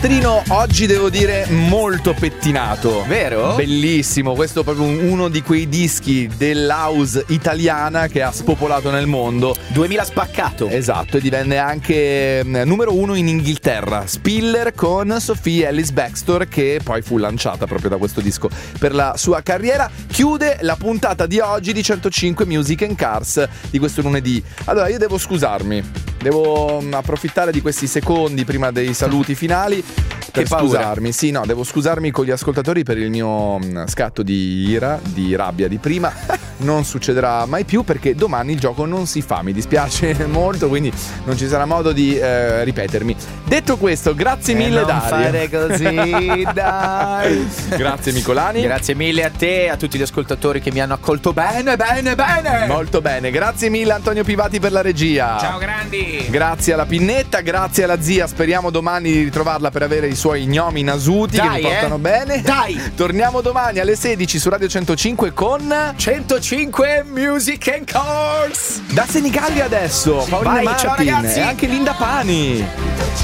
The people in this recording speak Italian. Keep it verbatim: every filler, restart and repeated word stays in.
Trino, oggi devo dire molto pettinato. Vero? Bellissimo, questo è proprio uno di quei dischi dell'house italiana che ha spopolato nel mondo. duemila spaccato. Esatto, e divenne anche numero uno in Inghilterra. Spiller con Sophie Ellis Bextor, che poi fu lanciata proprio da questo disco per la sua carriera. Chiude la puntata di oggi di centocinque Music and Cars di questo lunedì. Allora, io devo scusarmi, devo approfittare di questi secondi prima dei saluti finali per scusarmi. Sì, no, devo scusarmi con gli ascoltatori per il mio scatto di ira, di rabbia di prima. Non succederà mai più perché domani il gioco non si fa, mi dispiace molto, quindi non ci sarà modo di eh, ripetermi. Detto questo, grazie mille non Dario. fare così, dai. Grazie Micolani. Grazie mille a te e a tutti gli ascoltatori che mi hanno accolto bene, bene, bene. Molto bene, grazie mille Antonio Pivati per la regia. Ciao grandi. Grazie alla Pinnetta, grazie alla zia, speriamo domani di ritrovarla per avere i suoi gnomi nasuti. Dai, che mi portano eh. bene. Dai. Torniamo domani alle sedici su Radio centocinque con centocinque Music and Cars. da Senigallia adesso, Sì, Paolina vai, ciao Martin ragazzi. e anche Linda Pani.